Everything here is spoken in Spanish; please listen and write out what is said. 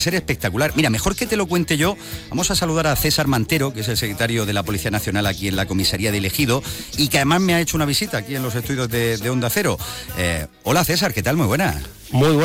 ser espectacular. Mira, mejor que te lo cuente yo, vamos a saludar a César Mantero, que es el secretario de la Policía Nacional aquí en la comisaría de Ejido y que además me ha hecho una visita aquí en los estudios de Onda Cero. Hola César, ¿qué tal? Muy buena. Muy buena.